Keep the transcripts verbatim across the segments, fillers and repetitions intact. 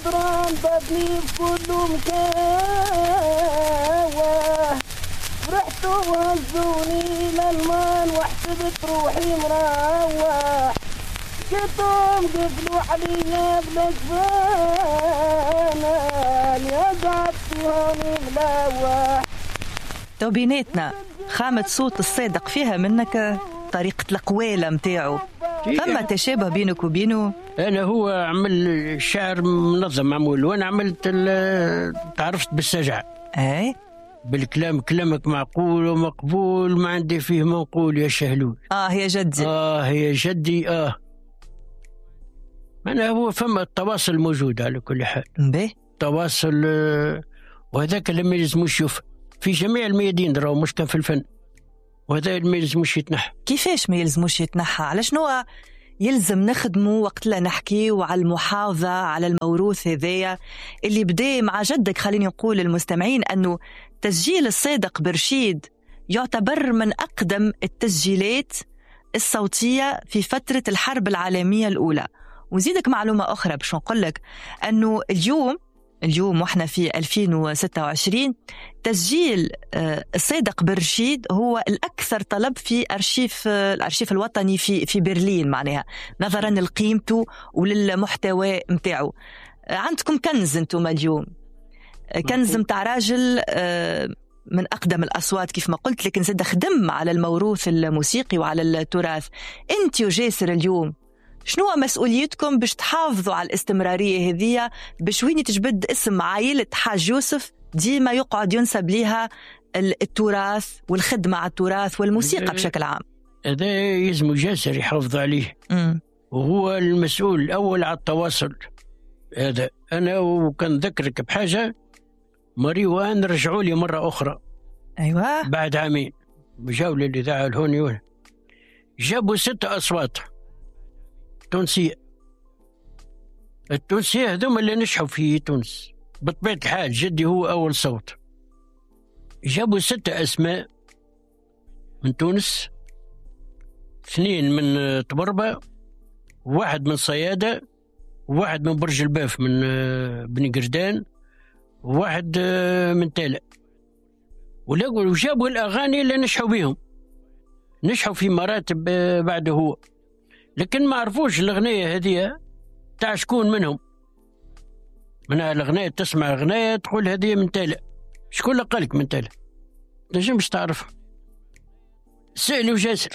العطران بابني في كل مكان، فرحت وهزوني للمان وحسبت روحي مروح، قطهم قفلوا عليا بالجفانا يا قعدتهم ملوح. تو بيناتنا خامة صوت الصادق فيها منك طريقة القوالة متاعو، فما تشابه بينك وبينه؟ أنا هو عمل شعر منظم معمول، وأنا عملت تعرفت بالسجع. أي بالكلام، كلامك معقول ومقبول، ما عندي فيه منقول يا شهلول. آه يا جدي، آه يا جدي. آه أنا هو فما التواصل موجود على كل حال. به تواصل، وهذاك اللي ما يلزموش يشوف في جميع الميادين، راهو مش كان في الفن، وهذا ما يلزموش يتنحى. كيفاش ما يلزموش يتنحى؟ على شنو يلزم نخدمه وقت لا نحكي وعلى المحافظة على الموروث هذايا اللي بدأ مع جدك؟ خليني نقول للمستمعين أنه تسجيل الصادق برشيد يعتبر من أقدم التسجيلات الصوتية في فترة الحرب العالمية الأولى. وزيدك معلومة أخرى باش نقول لك أنه اليوم اليوم وإحنا في ألفين وستة وعشرين تسجيل الصادق برشيد هو الأكثر طلب في أرشيف الأرشيف الوطني في في برلين، معناها نظرا لقيمته وللمحتوى متاعه. عندكم كنز انتم اليوم، كنز متاع راجل من أقدم الأصوات كيف ما قلت، لكن زاد خدم على الموروث الموسيقي وعلى التراث. أنت وجاسر اليوم شنو مسؤوليتكم باش تحافظوا على الاستمرارية هذه، باش وين تجبد اسم عائلة حاج يوسف ديما يقعد ينسب لها التراث والخدمة على التراث والموسيقى بشكل عام؟ هذا يلزم جاسر يحافظ عليه، م. وهو المسؤول الأول على التواصل هذا. أنا وكان ذكرك بحاجة، مريوان رجعوا لي مرة أخرى. أيوة بعد عامين بجاوا للإذاعة الهوني، جابوا ستة أصوات تونسية. التونسية هذوما اللي نشحوا في تونس بطبيعة الحال، جدي هو أول صوت. جابوا ستة أسماء من تونس، اثنين من طبربة، واحد من صيادة، واحد من برج الباف من بني قردان، وواحد من تالة. وجابوا الأغاني اللي نشحوا بيهم، نشحوا في مراتب بعد هو، لكن ما عرفوش الأغنية هذه تاع شكون منهم. منها الأغنية، تسمع أغنية تقول هذه من تالة، شكون قالك من تالة؟ نجمش تعرف. سألوا جاسر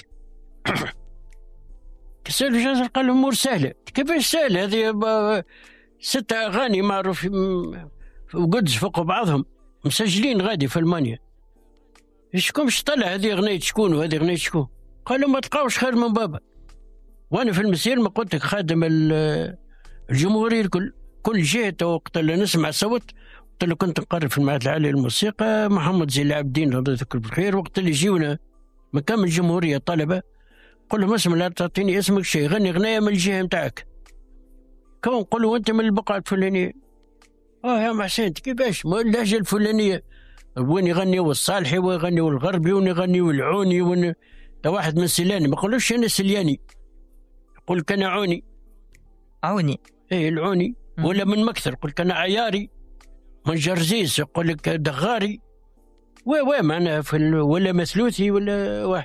سألوا جاسر قال لهم أمور سهلة. كيفاش سهلة؟ هذه ستة أغاني معروف وقدس فوق بعضهم مسجلين غادي في ألمانيا، شكونش طلع هذه أغنية شكون وهذه أغنية شكون؟ قالوا ما تلقاوش خير من بابا. وانا في المسير ما قلت لك خادم الجمهورية الكل، كل جهة وقت اللي نسمع صوت. قلت له كنت نقرب في المعهد العالي للموسيقى محمد زين العابدين الله يذكره بالخير، وقت اللي يجيونا مكان الجمهورية طلبة قل لهم اسم لا تعطيني اسمك شيء، غني غنية من الجهة متاعك. كون قلوا انت من البقعة الفلانية. اه يا محسن كيفاش؟ ما اللهجة الفلانية وين يغني والصالحي ويغني والغربي ونغني والعوني ون... واحد من سلاني ما قولوش انا سلياني، قل كان عوني عوني ايه العوني. ولا من مكثر قل كان عياري، من جرزيس يقول لك دغاري، وين وين معنا في ال... ولا مثلوثي ولا واحد.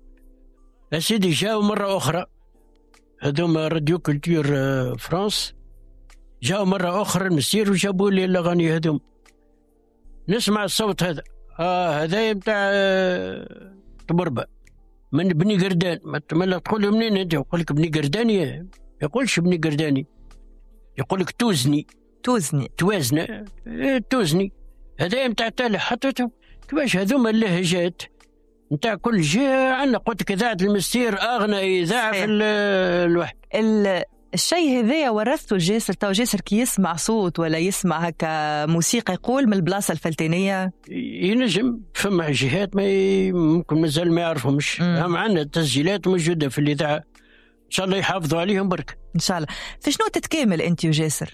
يا سيدي جاءوا مرة أخرى هذوما راديو كولتور فرانس، جاءوا مرة أخرى المسير وجابوا لي الأغاني هذوم. نسمع الصوت هذا، آه هذا بتاع طبربة من بني قردان. ما تقول منين أنت؟ يقول لك بني قرداني، يقولش بني قرداني، يقول لك توزني توزني توازنة توزني. هذا بتاع تالي حطيتهم. كيفاش هذوما اللهجات نتاع كل جهة عندنا؟ قلت لك إذاعة المستير أغنى إذاعة في الواحد. الشيء هذايا ورثته الجاسر. تو جاسر كي يسمع صوت ولا يسمع هكا موسيقى يقول من البلاصة الفلتانية ينجم. فما جهات ما ي... ممكن مازال ما يعرفهمش. هم عندنا تسجيلات موجودة في الإذاعة، إن شاء الله يحافظوا عليهم برك إن شاء الله. في شنو تتكامل أنت وجاسر؟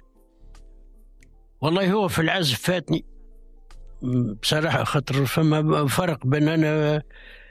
والله هو في العزف فاتني بصراحة، خاطر فما فرق بين أنا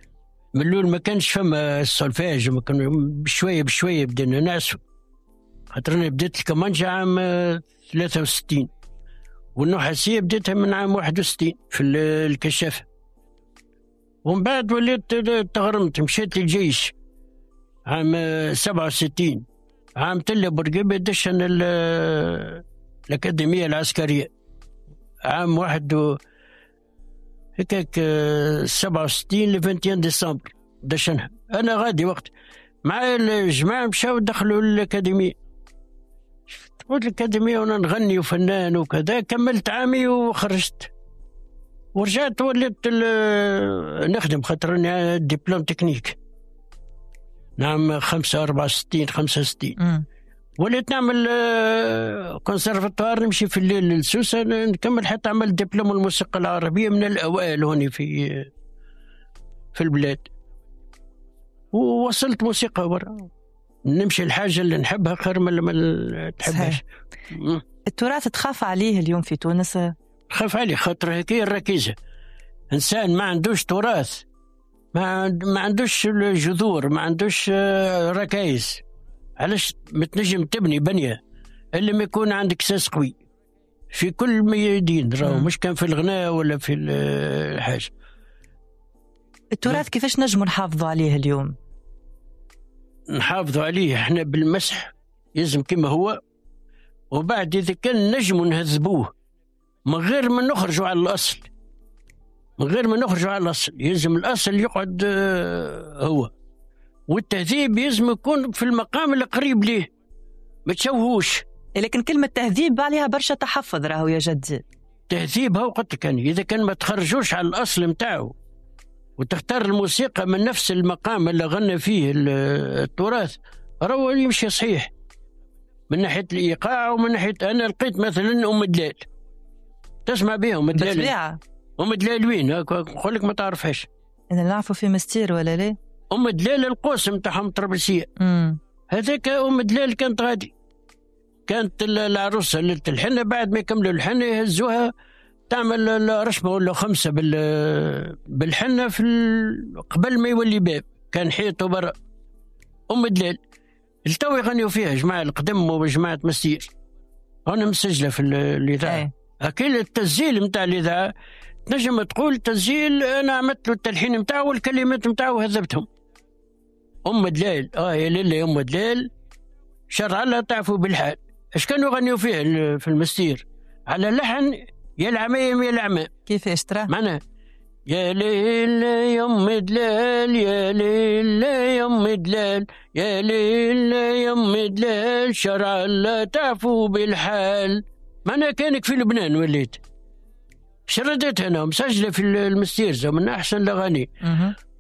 من الأول ما كانش فما السولفاج، ما كان بشوية بشوية بدنا نعزف، خاطر أنا بديت الكمانجة عام ثلاثة وستين، والنحاسية بديتها من عام واحد وستين في الكشافة. ومن بعد وليت تغرمت، مشيت للجيش عام سبعة وستين، عام تلة بورقيبة دشن الأكاديمية العسكرية عام واحد و هيك سبعة وستين لفنتين ديسمبر دشنها. أنا غادي وقت مع الجماعة مشاو دخلوا الأكاديمية، دخلت الأكاديمية وأنا نغني وفنان وكذا. كملت عامي وخرجت ورجعت وليت نخدم، خاطر أنا دبلوم تكنيك نعم خمسة أربعة وستين خمسة وستين. وليت نعمل كونسرفتوار، نمشي في الليل للسوسة نكمل حتى عمل دبلوم الموسيقى العربية من الأوائل هوني في في البلاد. ووصلت موسيقى ورا، نمشي الحاجة اللي نحبها خير من ما تحبهاش. التراث تخاف عليه اليوم في تونس؟ خاف عليه خاطر هيك الركيزة. إنسان ما عندوش تراث، ما ما عندوش جذور، ما عندوش ركائز، علاش ما تنجم تبني بنية اللي ما يكون عندك ساس قوي في كل ميادين، راهو مش كان في الغناء ولا في الحاجة. التراث كيفاش نجموا نحافظوا عليه اليوم؟ نحافظوا عليه احنا بالمسح يلزم كما هو، وبعد إذا كان نجموا نهذبوه من غير ما نخرجوا على الأصل، من غير ما نخرجوا على الأصل يلزم الأصل يقعد هو، والتهذيب يلزم يكون في المقام القريب ليه، ما تشوهوش. لكن كلمة تهذيب عليها برشا تحفظ راهو يا جدي. تهذيب هو قلت كان إذا كان ما تخرجوش على الأصل متاعه وتختار الموسيقى من نفس المقام اللي غنى فيه التراث، راهو يمشي صحيح من ناحية الإيقاع ومن ناحية. أنا لقيت مثلا أم دلال، تسمع بها أم دلال؟ بالطبيعة. أم دلال وين؟ نقول لك ما تعرفهاش. أنا نعرفه في مستير ولا لا؟ أم دلال القوس متاعهم طرابلسية، هذاك أم دلال كانت غادي، كانت العروسة ليلة الحنة بعد ما يكملوا الحنة يهزوها تعمل رشمة ولا خمسة بالحنة في قبل ما يولي باب، كان حيطه برا. أم دلال التو يغنيوا فيها جماعة القدم وجماعة مسير، أنا مسجلة في الإذاعة. أكيد التسجيل متاع الإذاعة تنجم تقول تسجيل أنا عملت له التلحين متاعه والكلمات متاعه وهذبتهم. أم دلال آه يا ليلة يا أم دلال شرع الله تعفو بالحال. إيش كانوا يغنيوا فيها في المستير على لحن يا العمايم يا العمام. كيفاش ترى؟ معناه يا ليل يا أم دلال يا ليل يا أم دلال يا ليل يا أم دلال شرع الله تعفو بالحال. معناه كانك في لبنان وليت. شردتها أنا مسجلة في المستير من أحسن الأغاني.